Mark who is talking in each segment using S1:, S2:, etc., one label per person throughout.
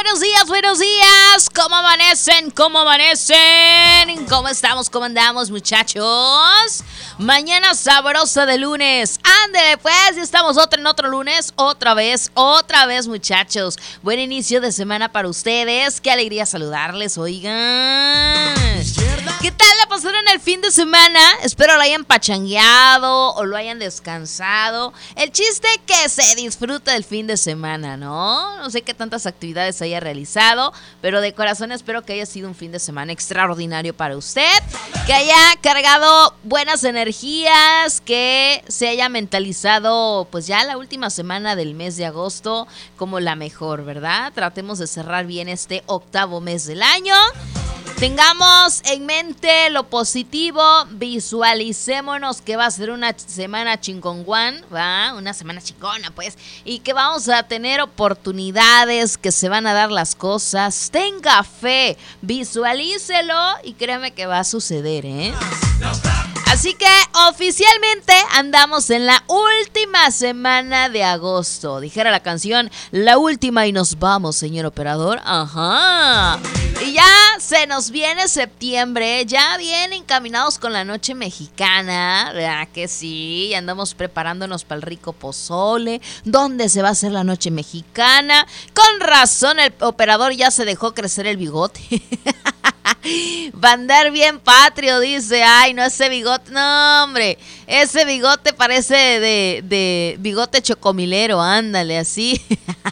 S1: Buenos días, ¿cómo amanecen? ¿Cómo estamos? ¿Cómo andamos, muchachos? Mañana sabrosa de lunes. Ándele pues, ya estamos en otro lunes, otra vez, muchachos. Buen inicio de semana para ustedes, qué alegría saludarles, oigan. ¿Qué tal la pasaron el fin de semana? Espero lo hayan pachangueado o lo hayan descansado. El chiste es que se disfruta el fin de semana, ¿no? No sé qué tantas actividades haya realizado, pero de corazón espero que haya sido un fin de semana extraordinario para usted, que haya cargado buenas energías, que se haya mentalizado pues ya la última semana del mes de agosto como la mejor, ¿verdad? Tratemos de cerrar bien este octavo mes del año. Tengamos en mente lo positivo, visualicémonos que va a ser una semana chingonguán, ¿va? Una semana chingona, pues, y que vamos a tener oportunidades, que se van a dar las cosas. Tenga fe, visualícelo y créeme que va a suceder, ¿eh? Así que oficialmente andamos en la última semana de agosto. Dijera la canción, la última y nos vamos, señor operador. Ajá. Y ya se nos viene septiembre, ya bien encaminados con la noche mexicana, ¿verdad que sí? Ya andamos preparándonos para el rico pozole. ¿Dónde se va a hacer la noche mexicana? Con razón el operador ya se dejó crecer el bigote. Va a andar bien patrio, dice. Ay, no, ese bigote, no, hombre. Ese bigote parece de bigote chocomilero, ándale, así.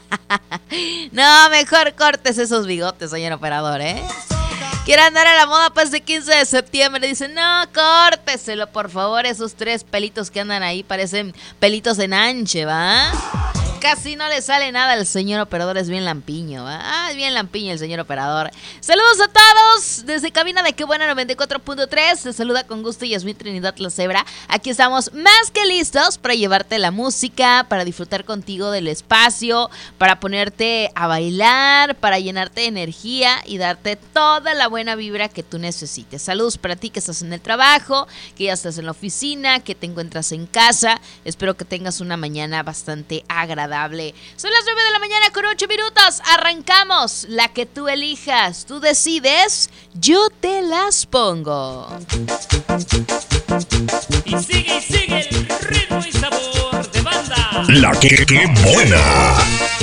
S1: No, mejor cortes esos bigotes, señor operador, ¿eh? Quiere andar a la moda pues de 15 de septiembre. Dice, no, córteselo, por favor. Esos 3 pelitos que andan ahí parecen pelitos de nanche, ¿va? Casi no le sale nada al señor operador, es bien lampiño, ¿va? Ah, es bien lampiño el señor operador. Saludos a todos desde cabina de Qué Buena 94.3. Se saluda con gusto Yasmín Trinidad La Cebra. Aquí estamos más que listos para llevarte la música, para disfrutar contigo del espacio, para ponerte a bailar, para llenarte de energía y darte toda la buena vibra que tú necesites. Saludos para ti que estás en el trabajo, que ya estás en la oficina, que te encuentras en casa. Espero que tengas una mañana bastante agradable. Son las 9 de la mañana con 8 minutos. Arrancamos. La que tú elijas. Tú decides. Yo te las pongo.
S2: Y sigue el ritmo y sabor de banda.
S3: La que buena.